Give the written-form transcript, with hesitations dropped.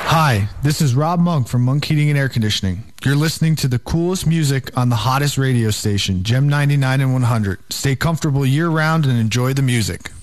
Hi, this is Rob Monk from Monk Heating and Air Conditioning. You're listening to the coolest music on the hottest radio station, Gem 99 and 100. Stay comfortable year-round and enjoy the music.